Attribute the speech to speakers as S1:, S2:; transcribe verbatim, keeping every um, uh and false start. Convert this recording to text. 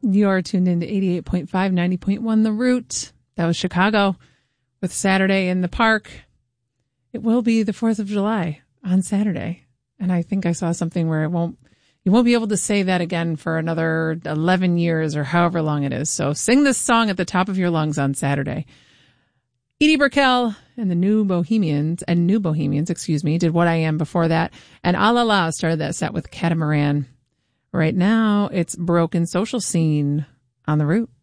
S1: You're tuned into eighty-eight point five, ninety point one The Root. That was Chicago with Saturday in the Park. It will be the fourth of July on Saturday. And I think I saw something where it won't, you won't be able to say that again for another eleven years or however long it is. So sing this song at the top of your lungs on Saturday. Edie Brickell and the New Bohemians, and New Bohemians, excuse me, did What I Am before that. And Ah La La started that set with Catamaran. Right now, it's Broken Social Scene on The Root.